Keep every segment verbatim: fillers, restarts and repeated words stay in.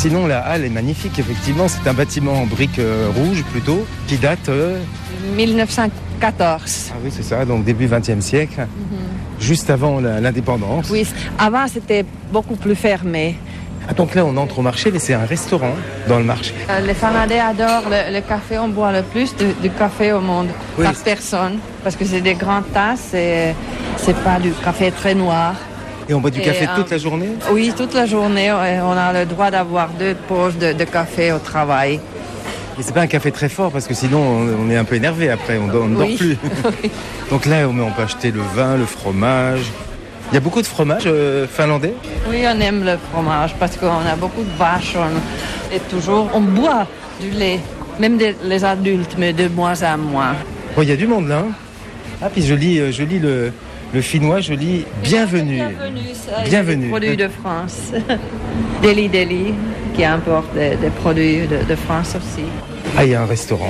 sinon, la halle est magnifique, effectivement. C'est un bâtiment en briques euh, rouges, plutôt, qui date... Euh... mille neuf cent quatorze. Ah oui, c'est ça, donc début vingtième siècle, mm-hmm. juste avant la, l'indépendance. Oui, avant, c'était beaucoup plus fermé. Ah, donc là, on entre au marché, mais c'est un restaurant dans le marché. Euh, les Finlandais adorent le, le café. On boit le plus de, de café au monde, oui. par personne, parce que c'est des grandes tasses et c'est pas du café très noir. Et on boit du et café euh, toute la journée? Oui, toute la journée. On a le droit d'avoir deux pauses de, de café au travail. Mais c'est pas un café très fort, parce que sinon, on, on est un peu énervé après, on, on ne oui. dort plus. Oui. Donc là, on peut acheter le vin, le fromage... Il y a beaucoup de fromage euh, finlandais? Oui, on aime le fromage parce qu'on a beaucoup de vaches. On, et toujours, on boit du lait, même des, les adultes, mais de moins en moins. Bon, il y a du monde là. Hein. Ah, puis je lis, je lis le, le finnois, je lis bienvenue. Bienvenue, ça. Bienvenue. Des produits de France. Deli Deli, qui importe des, des produits de, de France aussi. Ah, il y a un restaurant.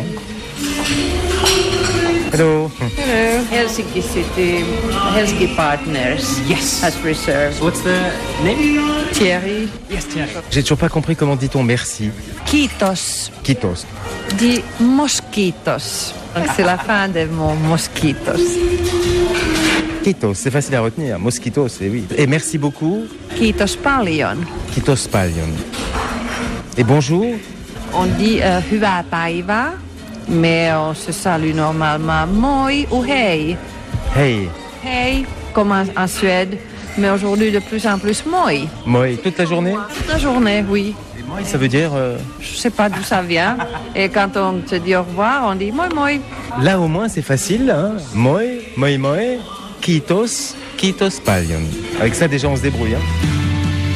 Hello. Hello. Helsinki City, Helsinki Partners. Yes. Has reserved. So what's the name? Thierry. Yes, Thierry. J'ai toujours pas compris comment dit-on merci. Kiitos. Kiitos. Dit mosquitos. Donc c'est la fin de mon mosquitos. Kiitos, c'est facile à retenir. Mosquitos, c'est oui. Et merci beaucoup. Kiitos paljon. Kiitos paljon. Et bonjour. On dit euh, hyvää päivää. Mais on se salue normalement moi ou hey. Hey. Hey, comme en, en Suède. Mais aujourd'hui, de plus en plus moi. Moi, toute la journée? Toute la journée, oui. Et moi, ça veut dire... Euh... Je sais pas d'où ça vient. Et quand on se dit au revoir, on dit moi, moi. Là, au moins, c'est facile. Hein? Moi, moi, moi. Kiitos, kiitos paljon. Avec ça, déjà, on se débrouille. Hein?